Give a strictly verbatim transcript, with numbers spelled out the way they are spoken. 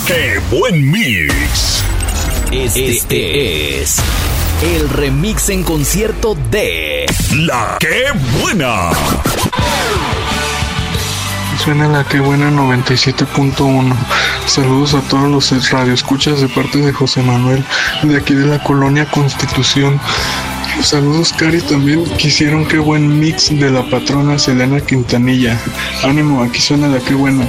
¡Qué buen mix! Este, este es el remix en concierto de La Qué Buena. Suena La Qué Buena noventa y siete punto uno. Saludos a todos los radioescuchas de parte de José Manuel, de aquí de la colonia Constitución. Saludos, Cari, también quisieron Qué Buen Mix de la patrona Selena Quintanilla. Ánimo, aquí suena La Qué Buena.